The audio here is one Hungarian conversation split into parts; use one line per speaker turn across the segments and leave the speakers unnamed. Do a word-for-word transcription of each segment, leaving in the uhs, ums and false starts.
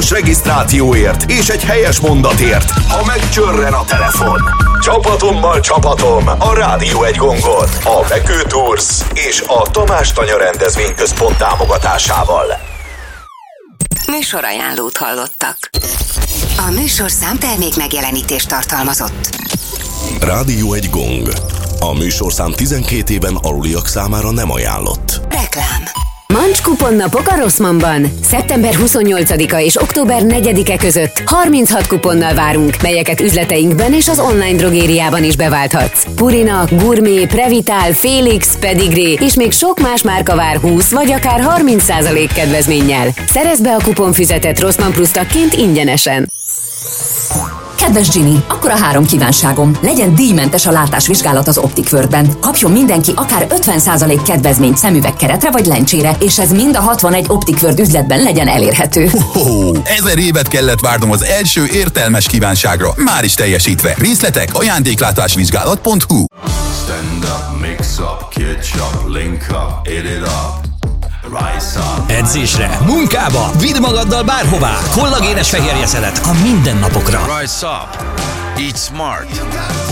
regisztrációért és egy helyes mondatért, ha megcsörren a telefon. Csapatommal csapatom a Rádió egy gongon, a Mekő Tours és a Tamás Tanya Rendezvényközpont támogatásával.
Műsorajánlót hallottak. A műsorszám termék megjelenítést tartalmazott.
Rádió egy gong. A műsorszám tizenkét éven aluliak számára nem ajánlott.
Reklám.
Mancs kuponnapok a Rossmannban. szeptember huszonnyolcadika és október negyedike között harminchat kuponnal várunk, melyeket üzleteinkben és az online drogériában is beválthatsz. Purina, Gourmet, Previtál, Felix, Pedigree és még sok más márka vár húsz vagy akár harminc százalék kedvezménnyel. Szerezd be a kuponfüzetet Rossmann Plus tagként ingyenesen.
Kedves Ginny, akkor a három kívánságom. Legyen díjmentes a látásvizsgálat az Optic World-ben. Kapjon mindenki akár ötven százalék kedvezményt szemüvegkeretre vagy lencsére, és ez mind a hatvanegy Optic World üzletben legyen elérhető.
Oh, ezer évet kellett várnom az első értelmes kívánságra. Már is teljesítve. Részletek ajándéklátásvizsgálat pont hu.
Stand up, mix up, catch up, link up, eat it up.
Edzésre, munkába, vidd magaddal bárhová. Kollagénes fehérjeszelet a mindennapokra.
Rise up, eat smart.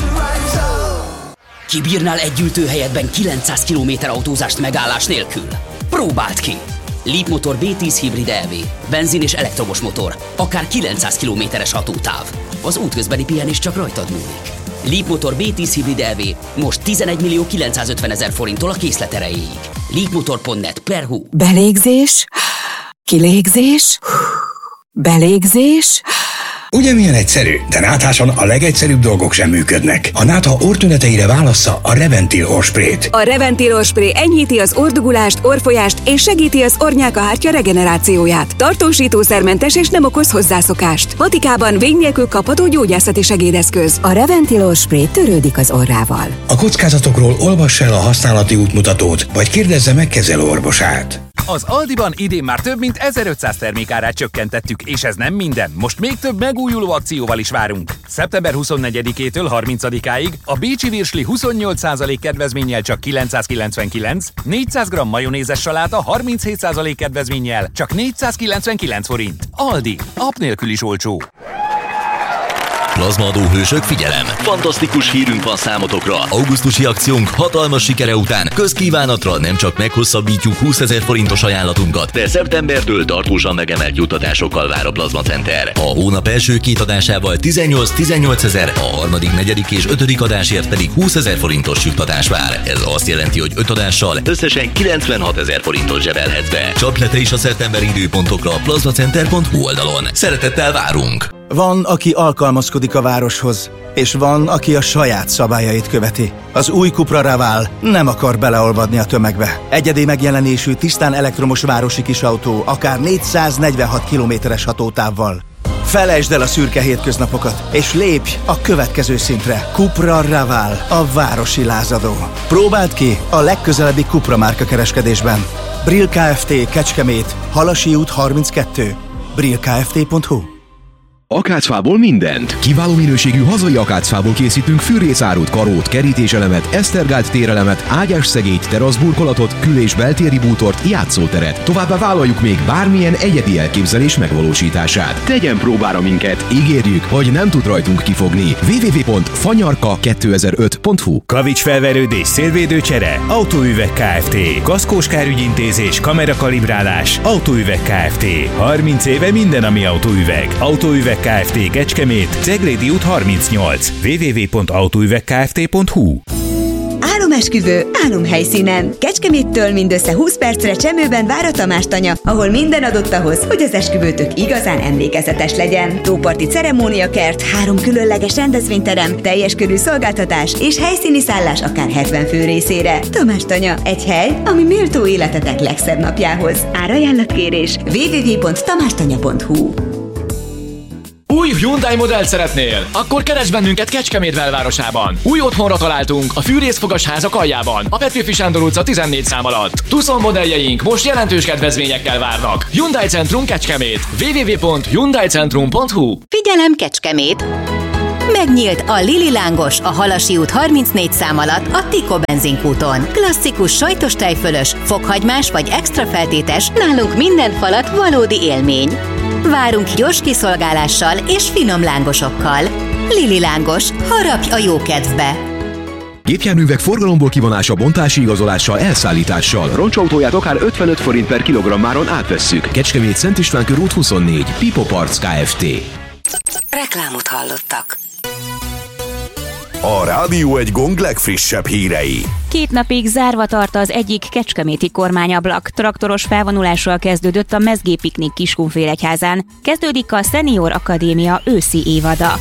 Kibírnál egy ültőhelyedben kilencszáz kilométer autózást megállás nélkül? Próbáld ki! Leapmotor bé tíz Hybrid é vé. Benzin és elektromos motor. Akár kilencszáz kilométeres hatótáv. Az útközbeni pihenés csak rajtad múlik. Leapmotor bé tíz Hybrid é vé most tizenegy millió kilencszázötven ezer forinttól a készlet erejéig. leapmotor pont net per hu.
Belégzés, kilégzés, belégzés.
Ugye milyen egyszerű, de nátháson a legegyszerűbb dolgok sem működnek. A nátha orrtüneteire válassza a Reventil orrsprayt.
A Reventil orrspray enyhíti az orrdugulást, orrfolyást és segíti az orrnyálkahártya regenerációját. Tartósítószermentes és nem okoz hozzászokást. Patikában vég nélkül kapható gyógyászati segédeszköz.
A Reventil orrspray törődik az orrával.
A kockázatokról olvass el a használati útmutatót, vagy kérdezze meg kezelőorvosát.
Az Aldiban idén már több mint ezerötszáz termékárát csökkentettük, és ez nem minden. Most még több megújuló akcióval is várunk. szeptember huszonnegyedikétől harmincadikáig a bécsi virsli huszonnyolc százalék kedvezménnyel csak kilencszázkilencvenkilenc, négyszáz gramm majonézes saláta harminchét százalék kedvezménnyel csak négyszázkilencvenkilenc forint. Aldi, app nélkül is olcsó.
Plazmaadó hősök, figyelem! Fantasztikus hírünk van számotokra! Augusztusi akciónk hatalmas sikere után közkívánatra nem csak meghosszabbítjuk húszezer forintos ajánlatunkat, de szeptembertől tartósan megemelt juttatásokkal vár a Plazma Center. A hónap első két adásával tizennyolc-tizennyolc ezer, a harmadik, negyedik és ötödik adásért pedig húszezer forintos juttatás vár. Ez azt jelenti, hogy öt adással összesen kilencvenhat ezer forintot zsebelhetsz be. Csapj le te is a szeptemberi időpontokra a plazmacenter pont hu oldalon. Szeretettel várunk!
Van, aki alkalmazkodik a városhoz, és van, aki a saját szabályait követi. Az új Cupra Raval nem akar beleolvadni a tömegbe. Egyedi megjelenésű, tisztán elektromos városi kisautó, akár négyszáznegyvenhat kilométeres hatótávval. Felejtsd el a szürke hétköznapokat, és lépj a következő szintre. Cupra Raval, a városi lázadó. Próbáld ki a legközelebbi Cupra márka kereskedésben. Brill Kft. Kecskemét, Halasi út harminckettő. brill kft pont hu.
Akácfából mindent. Kiváló minőségű hazai akácfából készítünk fűrészárút, karót, kerítéselemet, esztergált térelemet, ágyásszegélyt, teraszburkolatot, kül- és beltéri bútort, játszóteret. Továbbá vállaljuk még bármilyen egyedi elképzelés megvalósítását. Tegyen próbára minket, ígérjük, hogy nem tud rajtunk kifogni. double-u double-u double-u pont fanyarka kétezer-öt pont hu.
Kavics felverődés, szélvédőcsere, Autóüveg Kft. Kaszkós kárügyintézés, kamerakalibrálás, Autóüveg Kft. harminc éve minden, ami autóüveg. Autóüveg Kft. Kecskemét, Ceglédi út harmincnyolc. double-u double-u double-u pont autóüvegkft pont hu.
Álomesküvő, álomhelyszínen. Kecskeméttől mindössze húsz percre Csemőben vár a Tamás Tanya, ahol minden adott ahhoz, hogy az esküvőtök igazán emlékezetes legyen. Tóparti ceremóniakert, három különleges rendezvényterem, teljes körű szolgáltatás és helyszíni szállás akár hetven fő részére. Tamás Tanya, egy hely, ami méltó életetek legszebb napjához. Árajánlatkérés double-u double-u double-u pont tamástanya pont hu.
Új Hyundai modellt szeretnél? Akkor keresd bennünket Kecskemét belvárosában. Új otthonra találtunk a Fűrészfogas házak aljában, a Petőfi Sándor utca tizennégy szám alatt. Tucson modelljeink most jelentős kedvezményekkel várnak. Hyundai Centrum Kecskemét. double-u double-u double-u pont hyundai centrum pont hu.
Figyelem Kecskemét! Megnyílt a Lili Lángos a Halasi út harmincnégy szám alatt a Tiko benzinkúton. Klasszikus sajtos tejfölös, fokhagymás vagy extra feltétes, nálunk minden falat valódi élmény. Várunk gyors kiszolgálással és finom lángosokkal. Lili Lángos, harapj a jó kedvbe!
Gépjárművek forgalomból kivonása, bontási igazolással, elszállítással.
Roncsautóját akár ötvenöt forint per kilogrammáron átvesszük.
Kecskemét Szent István körút huszonnégy. Pipo Parts Kft.
Reklámot hallottak.
A Rádió egy Gong legfrissebb hírei.
Két napig zárva tart az egyik kecskeméti kormányablak. Traktoros felvonulással kezdődött a mezgépiknik Kiskunfélegyházán. Kezdődik a Senior Akadémia őszi évada.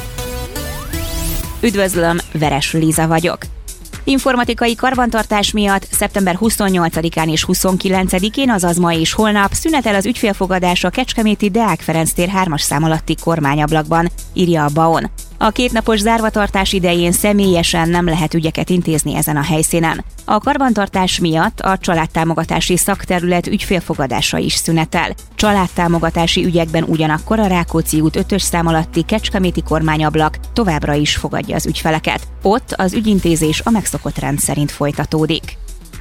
Üdvözlöm, Veres Liza vagyok. Informatikai karbantartás miatt szeptember huszonnyolcadikán és huszonkilencedikén, azaz ma és holnap szünetel az ügyfélfogadás a kecskeméti Deák Ferenc tér hármas szám alatti kormányablakban, írja a BAON. A kétnapos zárvatartás idején személyesen nem lehet ügyeket intézni ezen a helyszínen. A karbantartás miatt a családtámogatási szakterület ügyfélfogadása is szünetel. Családtámogatási ügyekben ugyanakkor a Rákóczi út ötös szám alatti kecskeméti kormányablak továbbra is fogadja az ügyfeleket. Ott az ügyintézés a megszokott rend szerint folytatódik.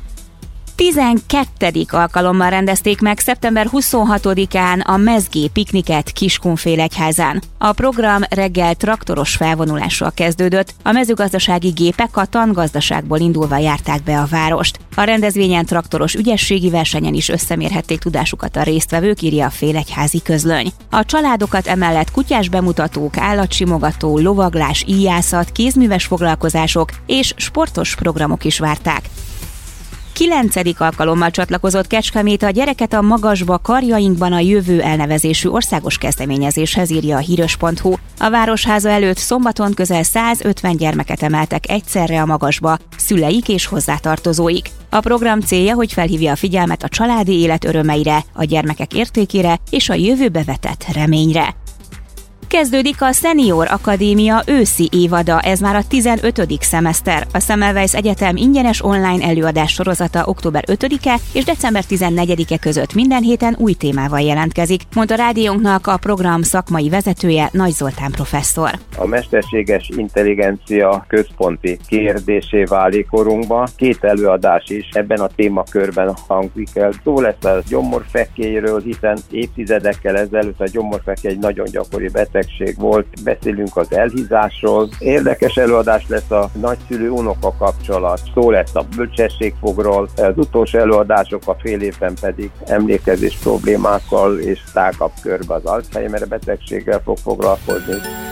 tizenkettedik alkalommal rendezték meg szeptember huszonhatodikán a mezgé pikniket Kiskunfélegyházán. A program reggel traktoros felvonulással kezdődött, a mezőgazdasági gépek a tangazdaságból indulva járták be a várost. A rendezvényen traktoros ügyességi versenyen is összemérhették tudásukat a résztvevők, írja a Félegyházi Közlöny. A családokat emellett kutyás bemutatók, állatsimogató, lovaglás, íjászat, kézműves foglalkozások és sportos programok is várták. Kilencedik alkalommal csatlakozott Kecskemét a Gyereket a magasba, karjainkban a jövő elnevezésű országos kezdeményezéshez, írja a híros pont hu. A Városháza előtt szombaton közel százötven gyermeket emeltek egyszerre a magasba, szüleik és hozzátartozóik. A program célja, hogy felhívja a figyelmet a családi élet örömeire, a gyermekek értékére és a jövőbe vetett reményre. Kezdődik a Senior Akadémia őszi évada, ez már a tizenötödik szemeszter. A Semmelweis Egyetem ingyenes online előadás sorozata október ötödike és december tizennegyedike között minden héten új témával jelentkezik, mondta rádiónknak a program szakmai vezetője, Nagy Zoltán professzor.
A mesterséges intelligencia központi kérdésé válik korunkba. Két előadás is ebben a témakörben hangzik el. Szó lesz a gyomorfekélyről, hiszen évtizedekkel ezelőtt a gyomorfekély egy nagyon gyakori beteg volt. Beszélünk az elhízásról. Érdekes előadás lesz a nagyszülő-unoka kapcsolat. Szó lesz a bölcsességfogról. Az utolsó előadások a fél évben pedig emlékezés problémákkal és tágabb körbe az Alzheimer betegséggel fog foglalkozni.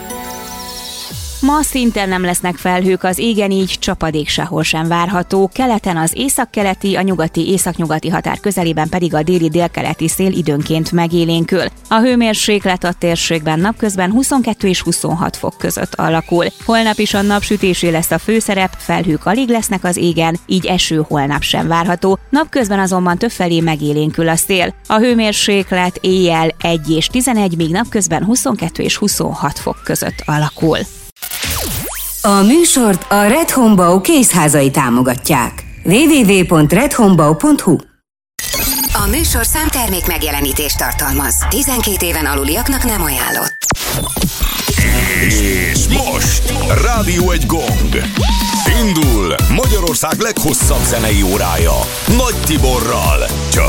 Ma szintén nem lesznek felhők az égen, így csapadék sehol sem várható. Keleten az északkeleti, a nyugati északnyugati határ közelében pedig a déli délkeleti szél időnként megélénkül. A hőmérséklet a térségben napközben huszonkettő és huszonhat fok között alakul. Holnap is a napsütésé lesz a főszerep, felhők alig lesznek az égen, így eső holnap sem várható. Napközben azonban többfelé megélénkül a szél. A hőmérséklet éjjel egy és tizenegy, míg napközben huszonkettő és huszonhat fok között alakul.
A műsort a Red Home Bau kézházai támogatják. double-u double-u double-u pont red home bau pont hu. A műsor számtermék megjelenítést tartalmaz. tizenkét éven aluliaknak nem ajánlott.
És most Rádió egy Gong. Indul Magyarország leghosszabb zenei órája Nagy Tiborral. Csak